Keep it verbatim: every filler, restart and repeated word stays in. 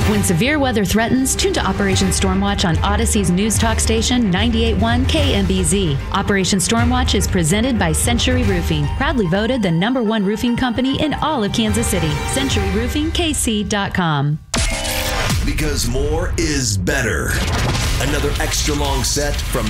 When severe weather threatens, tune to Operation Stormwatch on Odyssey's news talk station ninety-eight point one K M B Z. Operation Stormwatch is presented by Century Roofing, proudly voted the number one roofing company in all of Kansas City. Century Roofing K C dot com. Because more is better. Another extra long set from